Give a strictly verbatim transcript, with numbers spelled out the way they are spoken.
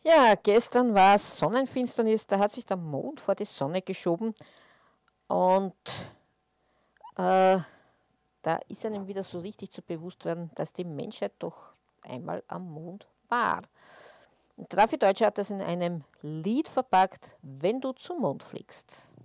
Ja, gestern war Sonnenfinsternis, da hat sich der Mond vor die Sonne geschoben und äh, da ist einem wieder so richtig zu bewusst werden, dass die Menschheit doch einmal am Mond war. Und Raffi Deutscher hat das in einem Lied verpackt, wenn du zum Mond fliegst.